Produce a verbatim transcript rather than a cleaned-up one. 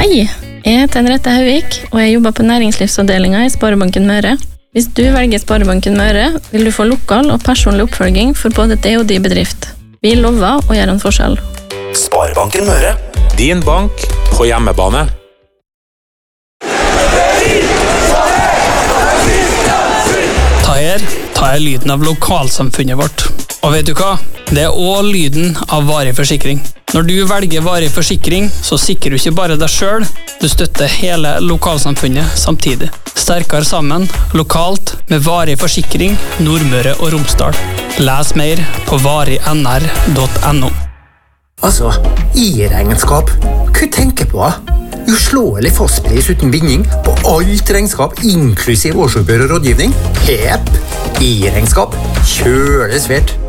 Hei, jeg heter Henriette Hauvik, og jeg jobber på næringslivsavdelingen i Sparebanken Møre. Hvis du velger Sparebanken Møre, vil du få lokal og personlig oppfølging for både det og de bedrift. Vi lover å gjøre en forskjell. Sparebanken Møre. Din bank på hjemmebane. Ta her, ta her lyden av lokalsamfunnet vårt. Og vet du hva? Det er også lyden av varig forsikring. Når du velger varig forsikring, så sikrer du ikke bare deg selv, du støtter hele lokalsamfunnet samtidig. Sterkere sammen, lokalt, med varig forsikring, Nordmøre og Romsdal. Les mer på varig n r punktum no. Altså, i-regnskap, hva tenker på? Uslåelig fastpris uten binding på alt regnskap, inklusiv årsoppgjør og rådgivning. Hepp, i-regnskap, kjøles svært.